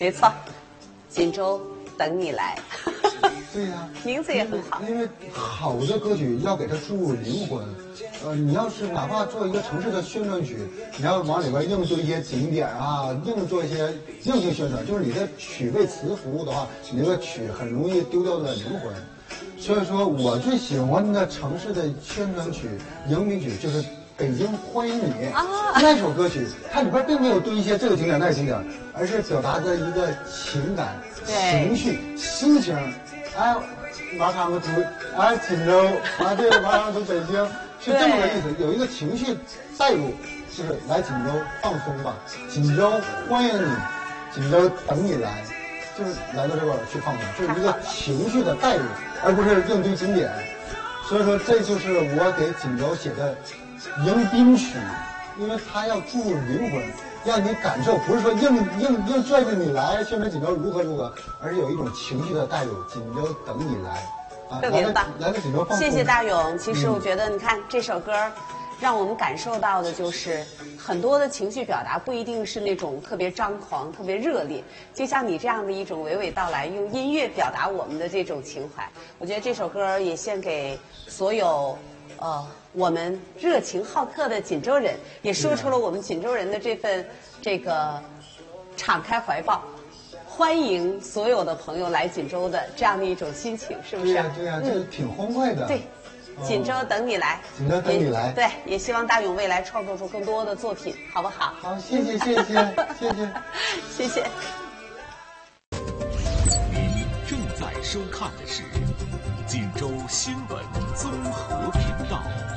没错，锦州等你来。 对呀， 名字也很好。 因为好的歌曲要给它注入灵魂。你要是哪怕做一个城市的宣传曲，你要往里边硬做一些景点啊，硬做一些硬性宣传，就是你的曲为词服务的话，你这个曲很容易丢掉了灵魂。所以说我最喜欢的城市的宣传曲、迎宾曲就是《北京欢迎你》那首歌曲，它里边并没有堆一些这个景点那个景点，而是表达着一个情感、情绪、心情。哎，马上我住，哎，锦州，啊，对，马上从北京，是这么个意思，有一个情绪带入，就是来锦州放松吧，锦州欢迎你，锦州等你来，就是来到这边去放松，就是一个情绪的带入，而不是硬堆景点。所以说，这就是我给锦州写的迎宾曲，因为它要注入灵魂。让你感受，不是说硬拽着你来宣传锦州如何如何，而是有一种情绪的带入。锦州等你来， 特别棒， 来到锦州放松。 谢谢大勇。其实我觉得，你看这首歌，让我们感受到的就是很多的情绪表达不一定是那种特别张狂、特别热烈，就像你这样的一种娓娓道来，用音乐表达我们的这种情怀。我觉得这首歌也献给所有我们热情好客的锦州人，也说出了我们锦州人的这个敞开怀抱，欢迎所有的朋友来锦州的这样的一种心情，是不是？ 对呀，这挺欢快的。 对，锦州等你来， 锦州等你来。 对，也希望大勇未来创作出更多的作品，好不好？ 好，谢谢。 谢谢。 您正在收看的是锦州新闻综合频道。